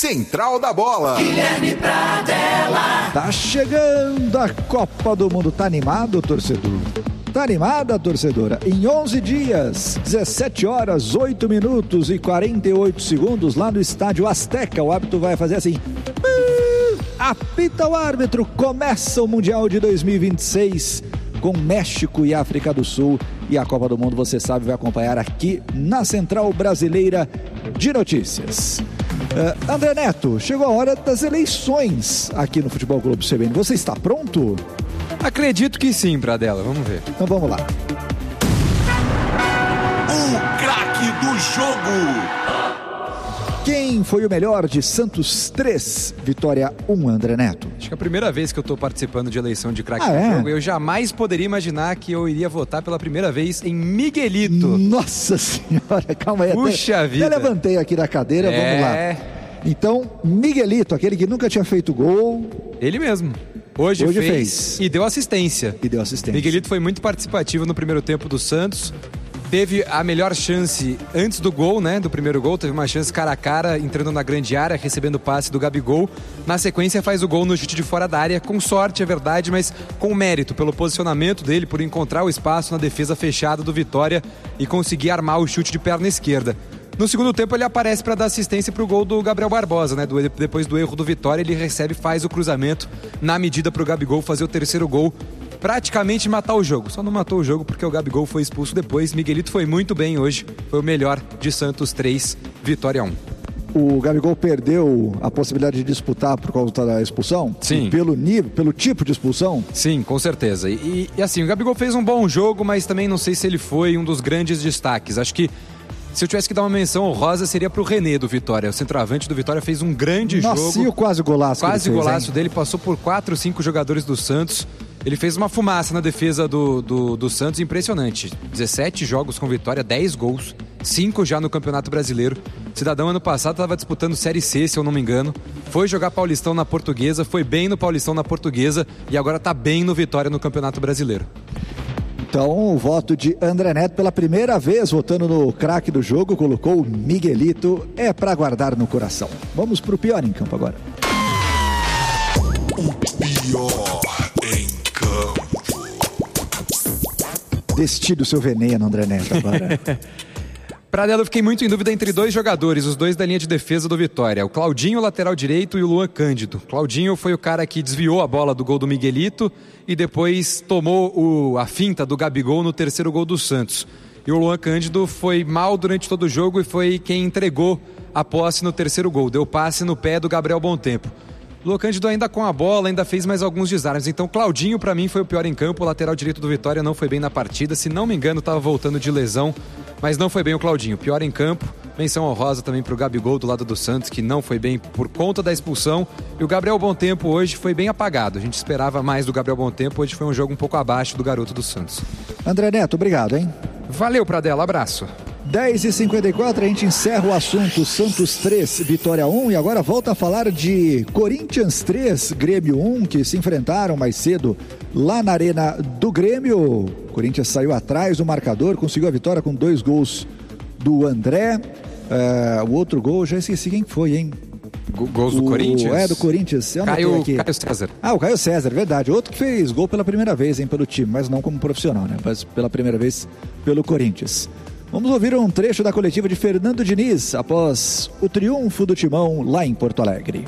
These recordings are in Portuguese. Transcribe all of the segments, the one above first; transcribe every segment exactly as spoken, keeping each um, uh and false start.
Central da Bola. Guilherme Pradella. Tá chegando a Copa do Mundo. Tá animado, torcedor? Tá animada, torcedora? Em onze dias, dezessete horas, oito minutos e quarenta e oito segundos, lá no Estádio Azteca, o árbitro vai fazer assim. Apita o árbitro. Começa o Mundial de dois mil e vinte e seis com México e África do Sul. E a Copa do Mundo, você sabe, vai acompanhar aqui na Central Brasileira de Notícias. Uh, André Neto, chegou a hora das eleições aqui no Futebol Clube C B N. Você está pronto? Acredito que sim, Pradella. Vamos ver. Então vamos lá. O craque do jogo. Quem foi o melhor de Santos três, Vitória um, André Neto? Acho que é a primeira vez que eu estou participando de eleição de craque ah, do é? jogo. Eu jamais poderia imaginar que eu iria votar pela primeira vez em Miguelito. Nossa senhora, calma aí. Puxa até, vida. Eu levantei aqui da cadeira, é... vamos lá. Então, Miguelito, aquele que nunca tinha feito gol. Ele mesmo. Hoje, Hoje fez, fez e deu assistência. E deu assistência. Miguelito foi muito participativo no primeiro tempo do Santos. Teve a melhor chance antes do gol, né? Do primeiro gol, teve uma chance cara a cara, entrando na grande área, recebendo o passe do Gabigol. Na sequência faz o gol no chute de fora da área, com sorte, é verdade, mas com mérito, pelo posicionamento dele, por encontrar o espaço na defesa fechada do Vitória e conseguir armar o chute de perna esquerda. No segundo tempo ele aparece para dar assistência para o gol do Gabriel Barbosa, né? Do, depois do erro do Vitória, ele recebe, faz o cruzamento na medida para o Gabigol fazer o terceiro gol, praticamente matar o jogo. Só não matou o jogo porque o Gabigol foi expulso depois. Miguelito foi muito bem hoje, foi o melhor de Santos três, Vitória um. O Gabigol perdeu a possibilidade de disputar por causa da expulsão? Sim. Pelo nível, pelo tipo de expulsão? Sim, com certeza. E, e assim, o Gabigol fez um bom jogo, mas também não sei se ele foi um dos grandes destaques. Acho que se eu tivesse que dar uma menção honrosa, seria pro René do Vitória. O centroavante do Vitória fez um grande Nossa, jogo. Nossa, e o quase golaço Quase que ele fez, golaço hein? dele, passou por quatro, cinco jogadores do Santos. Ele fez uma fumaça na defesa do, do, do Santos, impressionante. dezessete jogos com Vitória, dez gols, cinco já no Campeonato Brasileiro. Cidadão ano passado estava disputando Série C, se eu não me engano. Foi jogar Paulistão na Portuguesa, foi bem no Paulistão na Portuguesa e agora está bem no Vitória no Campeonato Brasileiro. Então, o voto de André Neto, pela primeira vez votando no craque do jogo, colocou o Miguelito, é para guardar no coração. Vamos pro pior em campo agora. O pior em campo. Destile o seu veneno, André Neto, agora. Pradella, eu fiquei muito em dúvida entre dois jogadores, os dois da linha de defesa do Vitória. O Claudinho, lateral direito, e o Luan Cândido. Claudinho foi o cara que desviou a bola do gol do Miguelito e depois tomou o, a finta do Gabigol no terceiro gol do Santos. E o Luan Cândido foi mal durante todo o jogo e foi quem entregou a posse no terceiro gol. Deu passe no pé do Gabriel Bontempo. O Luan Cândido ainda com a bola, ainda fez mais alguns desarmes. Então Claudinho, para mim, foi o pior em campo. O lateral direito do Vitória não foi bem na partida. Se não me engano, estava voltando de lesão. Mas não foi bem o Claudinho, pior em campo. Menção honrosa também para o Gabigol do lado do Santos, que não foi bem por conta da expulsão. E o Gabriel Bontempo hoje foi bem apagado. A gente esperava mais do Gabriel Bontempo, hoje foi um jogo um pouco abaixo do garoto do Santos. André Neto, obrigado, hein? Valeu, Pradella, abraço. dez e cinquenta e quatro, a gente encerra o assunto Santos três, Vitória um, e agora volta a falar de Corinthians três, Grêmio um, que se enfrentaram mais cedo lá na arena do Grêmio. O Corinthians saiu atrás do marcador, conseguiu a vitória com dois gols do André. Uh, o outro gol, já esqueci quem foi, hein? Gols do o, Corinthians? É, do Corinthians. Eu Caio, aqui. Caio César. Ah, o Caio César, verdade. Outro que fez gol pela primeira vez, hein, pelo time, mas não como profissional, né? Mas pela primeira vez pelo Corinthians. Vamos ouvir um trecho da coletiva de Fernando Diniz após o triunfo do Timão lá em Porto Alegre.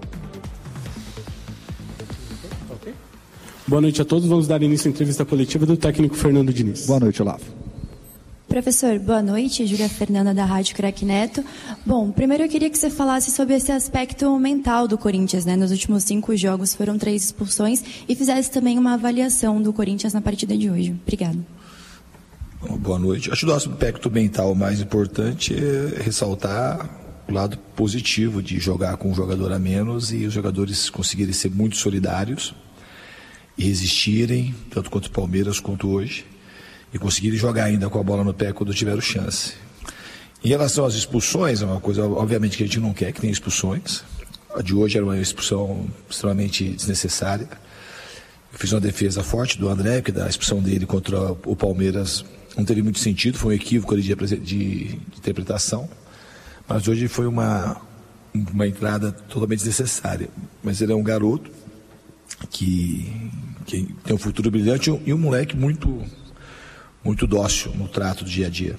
Boa noite a todos. Vamos dar início à entrevista coletiva do técnico Fernando Diniz. Boa noite, Olavo. Professor, boa noite. Júlia Fernanda da Rádio Craque Neto. Bom, primeiro eu queria que você falasse sobre esse aspecto mental do Corinthians, né? Nos últimos cinco jogos foram três expulsões e fizesse também uma avaliação do Corinthians na partida de hoje. Obrigado. Boa noite. Acho que o nosso aspecto mental mais importante é ressaltar o lado positivo de jogar com um jogador a menos e os jogadores conseguirem ser muito solidários e resistirem, tanto contra o Palmeiras quanto hoje, e conseguirem jogar ainda com a bola no pé quando tiveram chance. Em relação às expulsões, é uma coisa, obviamente, que a gente não quer que tenha expulsões. A de hoje era uma expulsão extremamente desnecessária. Eu fiz uma defesa forte do André, que da expulsão dele contra o Palmeiras não teve muito sentido, foi um equívoco ali de, de, de interpretação. Mas hoje foi uma, uma entrada totalmente desnecessária. Mas ele é um garoto que, que tem um futuro brilhante e um moleque muito, muito dócil no trato do dia a dia.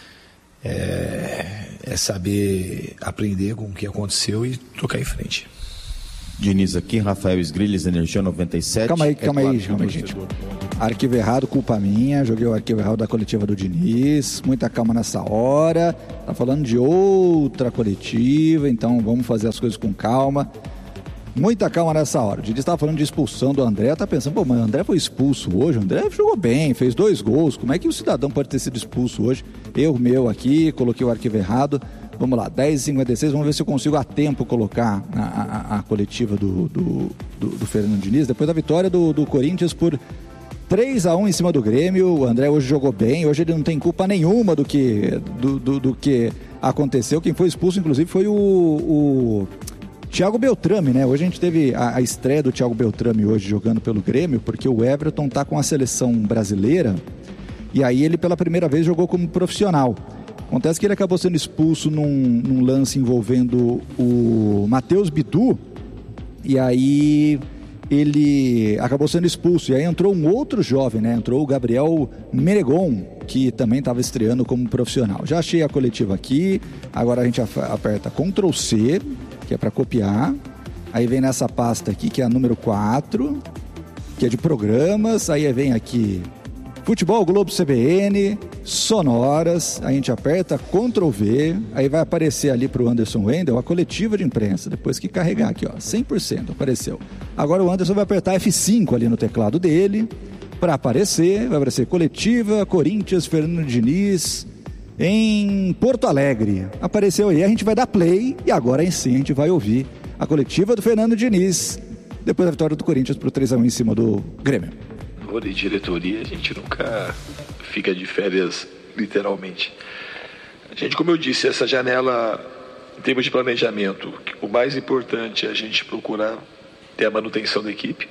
É, é saber aprender com o que aconteceu e tocar em frente. Diniz aqui, Rafael Sgrilles, Energia noventa e sete. Calma aí, calma é aí, claro, calma aí, gente. Arquivo errado, culpa minha. Joguei o arquivo errado da coletiva do Diniz. Muita calma nessa hora. Tá falando de outra coletiva, então vamos fazer as coisas com calma. Muita calma nessa hora. O Diniz estava falando de expulsão do André. Tá pensando, pô, mas o André foi expulso hoje. O André jogou bem, fez dois gols. Como é que o cidadão pode ter sido expulso hoje? Erro meu aqui, coloquei o arquivo errado. Vamos lá, dez e cinquenta e seis, vamos ver se eu consigo a tempo colocar a, a, a coletiva do, do, do, do Fernando Diniz. Depois da vitória do, do Corinthians por três a um em cima do Grêmio. O André hoje jogou bem, hoje ele não tem culpa nenhuma do que, do, do, do que aconteceu. Quem foi expulso, inclusive, foi o, o Thiago Beltrame, né? Hoje a gente teve a, a estreia do Thiago Beltrame hoje jogando pelo Grêmio, porque o Everton tá com a seleção brasileira e aí ele pela primeira vez jogou como profissional. Acontece que ele acabou sendo expulso num, num lance envolvendo o Matheus Bidu, e aí ele acabou sendo expulso. E aí entrou um outro jovem, né? Entrou o Gabriel Menegon, que também estava estreando como profissional. Já achei a coletiva aqui, agora a gente aperta control C, que é para copiar. Aí vem nessa pasta aqui, que é a número quatro, que é de programas. Aí vem aqui Futebol Globo C B N, sonoras, a gente aperta control V, aí vai aparecer ali para o Anderson Wendel a coletiva de imprensa, depois que carregar aqui, ó, cem por cento apareceu. Agora o Anderson vai apertar F cinco ali no teclado dele, para aparecer, vai aparecer coletiva, Corinthians, Fernando Diniz, em Porto Alegre. Apareceu aí, a gente vai dar play e agora sim a gente vai ouvir a coletiva do Fernando Diniz, depois da vitória do Corinthians por três a um em cima do Grêmio. De diretoria, a gente nunca fica de férias, literalmente. A gente, como eu disse, essa janela, em termos de planejamento, o mais importante é a gente procurar ter a manutenção da equipe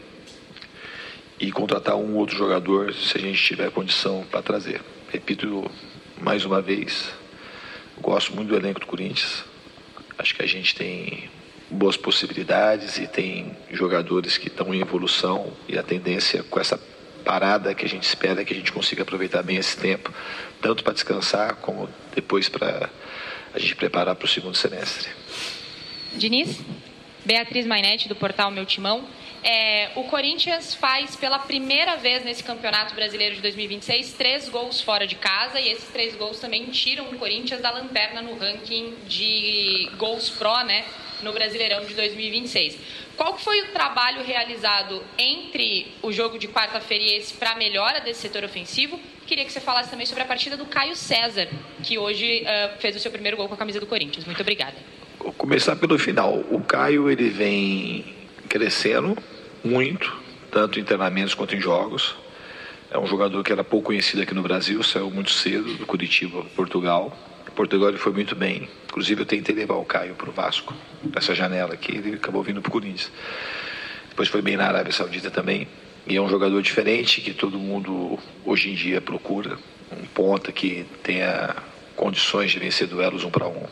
e contratar um outro jogador, se a gente tiver condição para trazer. Repito mais uma vez, eu gosto muito do elenco do Corinthians, acho que a gente tem boas possibilidades e tem jogadores que estão em evolução, e a tendência com essa parada que a gente espera é que a gente consiga aproveitar bem esse tempo, tanto para descansar como depois para a gente preparar para o segundo semestre. Diniz, Beatriz Mainetti do portal Meu Timão. É, o Corinthians faz pela primeira vez nesse Campeonato Brasileiro de dois mil e vinte e seis três gols fora de casa, e esses três gols também tiram o Corinthians da lanterna no ranking de gols pró, né, no Brasileirão de dois mil e vinte e seis. Qual foi o trabalho realizado entre o jogo de quarta-feira e esse para a melhora desse setor ofensivo? Queria que você falasse também sobre a partida do Caio César, que hoje uh, fez o seu primeiro gol com a camisa do Corinthians. Muito obrigada. Vou começar pelo final. O Caio, ele vem crescendo muito, tanto em treinamentos quanto em jogos. É um jogador que era pouco conhecido aqui no Brasil, saiu muito cedo do Curitiba, Portugal. Em Portugal ele foi muito bem. Inclusive eu tentei levar o Caio para o Vasco, nessa janela aqui, ele acabou vindo para o Corinthians. Depois foi bem na Arábia Saudita também. E é um jogador diferente que todo mundo hoje em dia procura. Um ponta que tenha condições de vencer duelos um para um.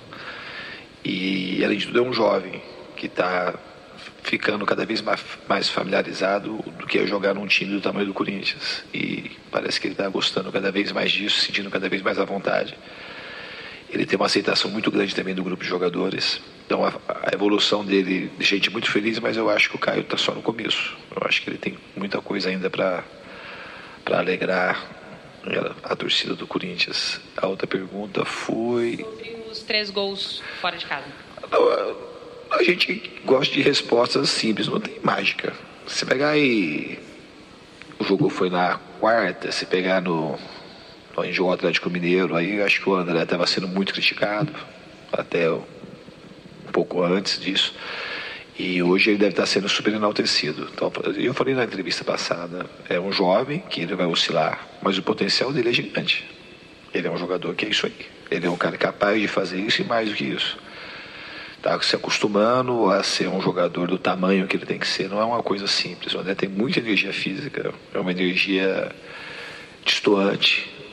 E além de tudo é um jovem que está ficando cada vez mais familiarizado do que é jogar num time do tamanho do Corinthians. E parece que ele está gostando cada vez mais disso, sentindo cada vez mais à vontade. Ele tem uma aceitação muito grande também do grupo de jogadores. Então a, a evolução dele deixa a gente muito feliz, mas eu acho que o Caio está só no começo. Eu acho que ele tem muita coisa ainda para para alegrar a, a torcida do Corinthians. A outra pergunta foi... Sobre os três gols fora de casa. A, a gente gosta de respostas simples, não tem mágica. Se pegar aí... O jogo foi na quarta, se pegar no... A gente jogou o Atlético Mineiro, aí eu acho que o André estava sendo muito criticado, até um pouco antes disso, e hoje ele deve estar sendo super enaltecido. Então, eu falei na entrevista passada, é um jovem que ele vai oscilar, mas o potencial dele é gigante. Ele é um jogador que é isso aí, ele é um cara capaz de fazer isso e mais do que isso. Está se acostumando a ser um jogador do tamanho que ele tem que ser, não é uma coisa simples. O André tem muita energia física, é uma energia destoante,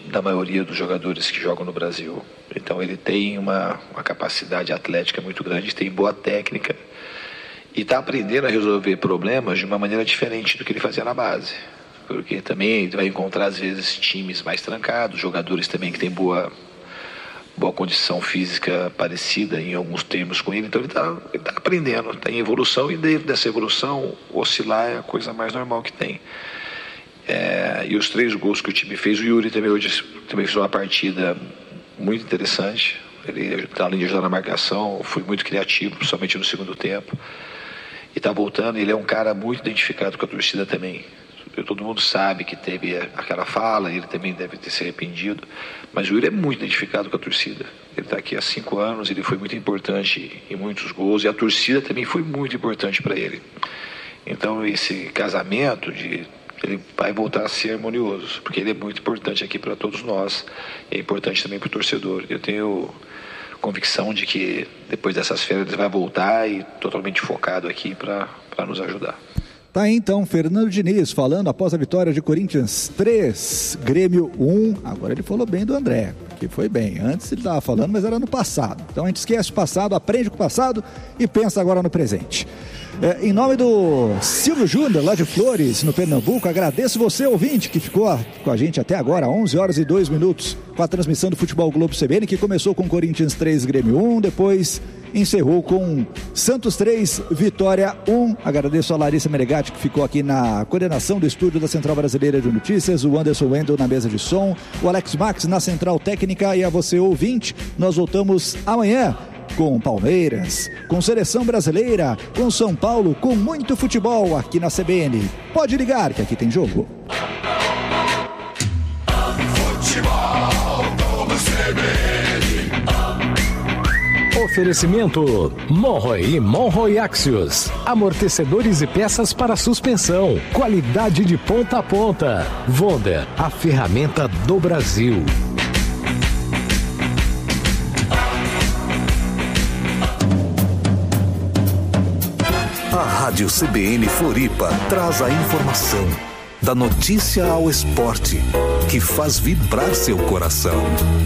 da maioria dos jogadores que jogam no Brasil. Então ele tem uma, uma capacidade atlética muito grande, tem boa técnica e está aprendendo a resolver problemas de uma maneira diferente do que ele fazia na base. Porque também ele vai encontrar às vezes times mais trancados, jogadores também que têm boa, boa condição física parecida em alguns termos com ele. Então ele está ele tá aprendendo, está em evolução, e dentro dessa evolução oscilar é a coisa mais normal que tem. É, e os três gols que o time fez, o Yuri também hoje também fez uma partida muito interessante. Ele, além de ajudar na marcação, foi muito criativo, principalmente no segundo tempo. E está voltando, ele é um cara muito identificado com a torcida também. Todo mundo sabe que teve aquela fala, ele também deve ter se arrependido, mas o Yuri é muito identificado com a torcida. Ele está aqui há cinco anos, ele foi muito importante em muitos gols, e a torcida também foi muito importante para ele. Então esse casamento de ele vai voltar a ser harmonioso, porque ele é muito importante aqui para todos nós, e é importante também para o torcedor. Eu tenho convicção de que depois dessas férias ele vai voltar e totalmente focado aqui para nos ajudar. Tá aí então Fernando Diniz falando após a vitória de Corinthians três, Grêmio um. Agora ele falou bem do André, que foi bem. Antes ele estava falando, mas era no passado. Então a gente esquece o passado, aprende com o passado e pensa agora no presente. É, em nome do Silvio Júnior, lá de Flores, no Pernambuco, agradeço você, ouvinte, que ficou com a gente até agora, onze horas e dois minutos, com a transmissão do Futebol Globo C B N, que começou com Corinthians três, Grêmio um, depois encerrou com Santos três, Vitória um. Agradeço a Larissa Meregatti, que ficou aqui na coordenação do estúdio da Central Brasileira de Notícias, o Anderson Wendel na mesa de som, o Alex Max na Central Técnica, e a você, ouvinte. Nós voltamos amanhã com Palmeiras, com Seleção Brasileira, com São Paulo, com muito futebol aqui na C B N. Pode ligar que aqui tem jogo. Futebol no C B N. Oferecimento Monroy e Monroy Axios. Amortecedores e peças para suspensão. Qualidade de ponta a ponta. Wonder, a ferramenta do Brasil. A Rádio C B N Floripa traz a informação, da notícia ao esporte, que faz vibrar seu coração.